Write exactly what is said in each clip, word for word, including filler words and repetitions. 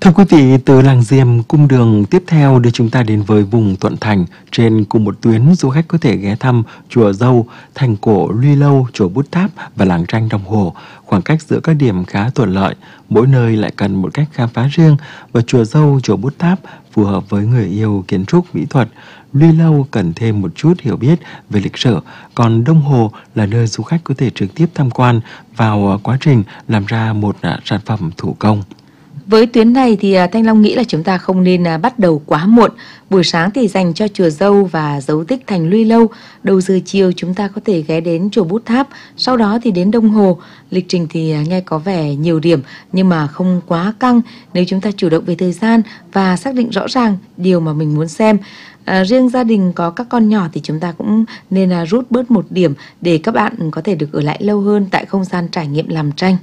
Thưa quý vị, từ làng Diềm, cung đường tiếp theo đưa chúng ta đến với vùng Thuận Thành. Trên cùng một tuyến, du khách có thể ghé thăm chùa Dâu, thành cổ Luy Lâu, chùa Bút Tháp và làng tranh Đồng Hồ. Khoảng cách giữa các điểm khá thuận lợi, mỗi nơi lại cần một cách khám phá riêng. Và chùa Dâu, chùa Bút Tháp phù hợp với người yêu kiến trúc mỹ thuật. Luy Lâu cần thêm một chút hiểu biết về lịch sử, còn Đồng Hồ là nơi du khách có thể trực tiếp tham quan vào quá trình làm ra một sản phẩm thủ công. Với tuyến này thì Thanh Long nghĩ là chúng ta không nên bắt đầu quá muộn. Buổi sáng thì dành cho chùa Dâu và dấu tích thành Luy Lâu. Đầu giờ chiều chúng ta có thể ghé đến chùa Bút Tháp, sau đó thì đến Đồng Hồ. Lịch trình thì nghe có vẻ nhiều điểm nhưng mà không quá căng nếu chúng ta chủ động về thời gian và xác định rõ ràng điều mà mình muốn xem. À, riêng gia đình có các con nhỏ thì chúng ta cũng nên à, rút bớt một điểm để các bạn có thể được ở lại lâu hơn tại không gian trải nghiệm làm tranh.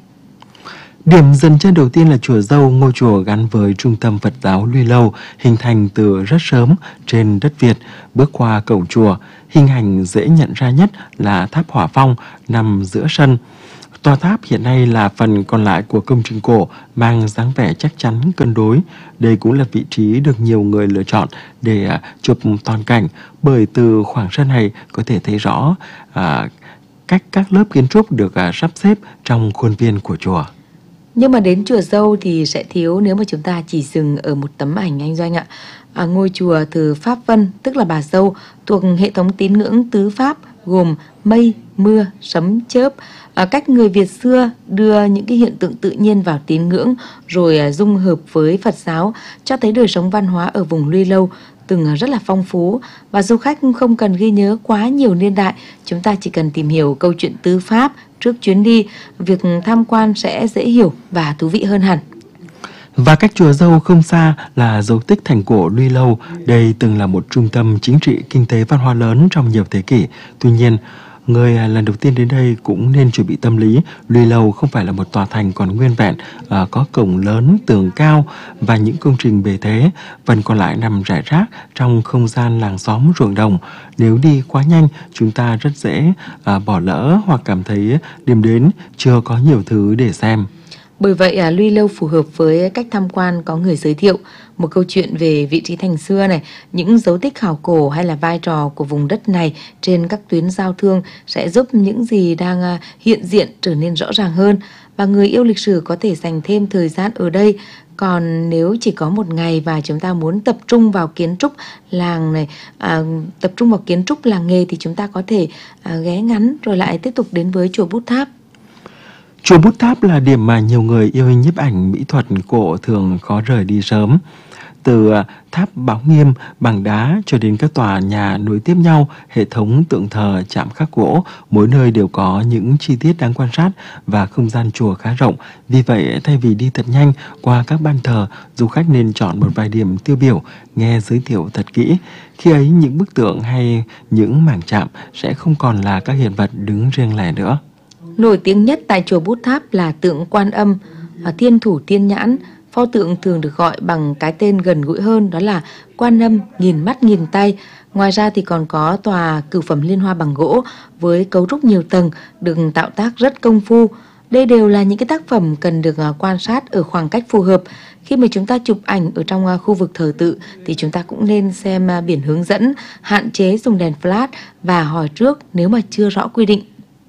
Điểm dừng chân đầu tiên là chùa Dâu, ngôi chùa gắn với trung tâm Phật giáo Luy Lâu, hình thành từ rất sớm trên đất Việt. Bước qua cổng chùa, hình ảnh dễ nhận ra nhất là tháp Hỏa Phong nằm giữa sân. Tòa tháp hiện nay là phần còn lại của công trình cổ, mang dáng vẻ chắc chắn cân đối. Đây cũng là vị trí được nhiều người lựa chọn để chụp toàn cảnh, bởi từ khoảng sân này có thể thấy rõ à, cách các lớp kiến trúc được à, sắp xếp trong khuôn viên của chùa. Nhưng mà đến chùa Dâu thì sẽ thiếu nếu mà chúng ta chỉ dừng ở một tấm ảnh anh Doanh ạ. À, ngôi chùa thờ Pháp Vân, tức là Bà Dâu, thuộc hệ thống tín ngưỡng tứ Pháp gồm mây, mưa, sấm, chớp. À, cách người Việt xưa đưa những cái hiện tượng tự nhiên vào tín ngưỡng rồi à, dung hợp với Phật giáo, cho thấy đời sống văn hóa ở vùng Luy Lâu từng rất là phong phú, và du khách không cần ghi nhớ quá nhiều niên đại, chúng ta chỉ cần tìm hiểu câu chuyện tứ Pháp trước chuyến đi, việc tham quan sẽ dễ hiểu và thú vị hơn hẳn. Và cách chùa Dâu không xa là dấu tích thành cổ Luy Lâu. Đây từng là một trung tâm chính trị, kinh tế, văn hóa lớn trong nhiều thế kỷ. Tuy nhiên, người lần đầu tiên đến đây cũng nên chuẩn bị tâm lý. Luy Lâu không phải là một tòa thành còn nguyên vẹn, à, có cổng lớn, tường cao và những công trình bề thế. Phần còn lại nằm rải rác trong không gian làng xóm ruộng đồng. Nếu đi quá nhanh, chúng ta rất dễ à, bỏ lỡ hoặc cảm thấy điểm đến chưa có nhiều thứ để xem. Bởi vậy à, Luy Lâu phù hợp với cách tham quan có người giới thiệu một câu chuyện về vị trí thành xưa này, những dấu tích khảo cổ hay là vai trò của vùng đất này trên các tuyến giao thương sẽ giúp những gì đang à, hiện diện trở nên rõ ràng hơn, và người yêu lịch sử có thể dành thêm thời gian ở đây. Còn nếu chỉ có một ngày và chúng ta muốn tập trung vào kiến trúc làng này, à, tập trung vào kiến trúc làng nghề thì chúng ta có thể à, ghé ngắn rồi lại tiếp tục đến với chùa Bút Tháp. Chùa Bút Tháp là điểm mà nhiều người yêu nhiếp ảnh mỹ thuật cổ thường khó rời đi sớm. Từ tháp Báo Nghiêm bằng đá cho đến các tòa nhà nối tiếp nhau, hệ thống tượng thờ, chạm khắc gỗ, mỗi nơi đều có những chi tiết đáng quan sát và không gian chùa khá rộng. Vì vậy, thay vì đi thật nhanh qua các ban thờ, du khách nên chọn một vài điểm tiêu biểu, nghe giới thiệu thật kỹ. Khi ấy, những bức tượng hay những mảng chạm sẽ không còn là các hiện vật đứng riêng lẻ nữa. Nổi tiếng nhất tại chùa Bút Tháp là tượng Quan Âm, Thiên Thủ Tiên Nhãn. Pho tượng thường được gọi bằng cái tên gần gũi hơn, đó là Quan Âm nghìn mắt nghìn tay. Ngoài ra thì còn có tòa cửu phẩm liên hoa bằng gỗ với cấu trúc nhiều tầng, được tạo tác rất công phu. Đây đều là những cái tác phẩm cần được quan sát ở khoảng cách phù hợp. Khi mà chúng ta chụp ảnh ở trong khu vực thờ tự thì chúng ta cũng nên xem biển hướng dẫn, hạn chế dùng đèn flash và hỏi trước nếu mà chưa rõ quy định.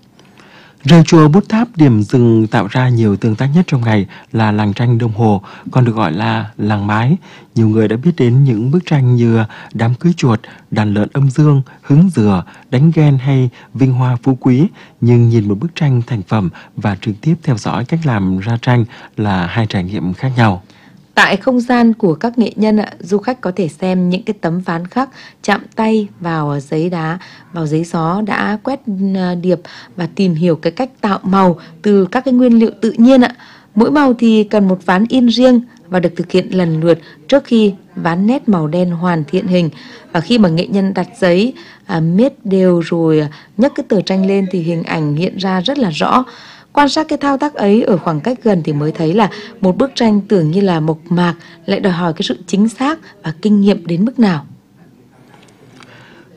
Rời chùa Bút Tháp, điểm dừng tạo ra nhiều tương tác nhất trong ngày là làng tranh Đồng Hồ, còn được gọi là làng mái. Nhiều người đã biết đến những bức tranh như Đám cưới chuột, Đàn lợn âm dương, Hứng dừa, Đánh ghen hay Vinh hoa phú quý. Nhưng nhìn một bức tranh thành phẩm và trực tiếp theo dõi cách làm ra tranh là hai trải nghiệm khác nhau. Tại không gian của các nghệ nhân, du khách có thể xem những cái tấm ván khắc, chạm tay vào giấy đá, vào giấy gió đã quét điệp và tìm hiểu cái cách tạo màu từ các cái nguyên liệu tự nhiên ạ. Mỗi màu thì cần một ván in riêng và được thực hiện lần lượt trước khi ván nét màu đen hoàn thiện hình. Và khi mà nghệ nhân đặt giấy, à, miết đều rồi nhấc cái tờ tranh lên thì hình ảnh hiện ra rất là rõ. Quan sát cái thao tác ấy ở khoảng cách gần thì mới thấy là một bức tranh tưởng như là mộc mạc lại đòi hỏi cái sự chính xác và kinh nghiệm đến mức nào.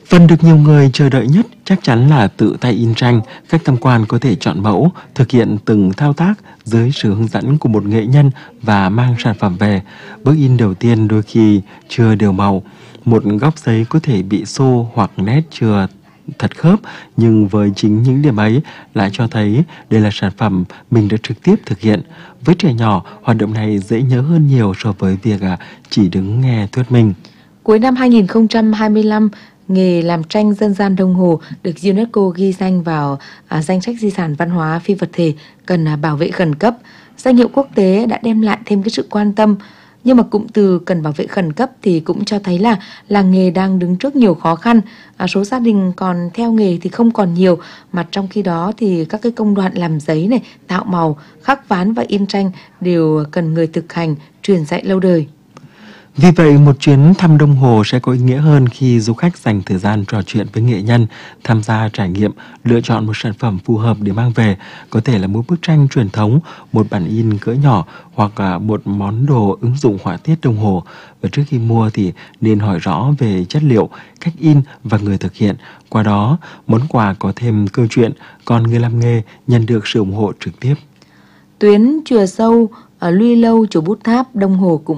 Phần được nhiều người chờ đợi nhất chắc chắn là tự tay in tranh. Khách tham quan có thể chọn mẫu, thực hiện từng thao tác dưới sự hướng dẫn của một nghệ nhân và mang sản phẩm về. Bước in đầu tiên đôi khi chưa đều màu. Một góc giấy có thể bị xô hoặc nét chưa thật khớp, nhưng với chính những điểm ấy lại cho thấy đây là sản phẩm mình đã trực tiếp thực hiện. Với trẻ nhỏ, hoạt động này dễ nhớ hơn nhiều so với việc chỉ đứng nghe thuyết minh. Cuối năm hai nghìn không trăm hai mươi lăm, nghề làm tranh dân gian Đông Hồ được UNESCO ghi danh vào à, danh sách di sản văn hóa phi vật thể cần à, bảo vệ khẩn cấp. Danh hiệu quốc tế đã đem lại thêm cái sự quan tâm. Nhưng mà cụm từ cần bảo vệ khẩn cấp thì cũng cho thấy là làng nghề đang đứng trước nhiều khó khăn. À, số gia đình còn theo nghề thì không còn nhiều, mà trong khi đó thì các cái công đoạn làm giấy này, tạo màu, khắc ván và in tranh đều cần người thực hành, truyền dạy lâu đời. Vì vậy, một chuyến thăm Đông Hồ sẽ có ý nghĩa hơn khi du khách dành thời gian trò chuyện với nghệ nhân, tham gia trải nghiệm, lựa chọn một sản phẩm phù hợp để mang về. Có thể là một bức tranh truyền thống, một bản in cỡ nhỏ hoặc một món đồ ứng dụng họa tiết Đông Hồ. Và trước khi mua thì nên hỏi rõ về chất liệu, cách in và người thực hiện. Qua đó, món quà có thêm câu chuyện, còn người làm nghề nhận được sự ủng hộ trực tiếp. Tuyến Chùa Dâu, ở Luy Lâu, Chùa Bút Tháp, Đông Hồ cũng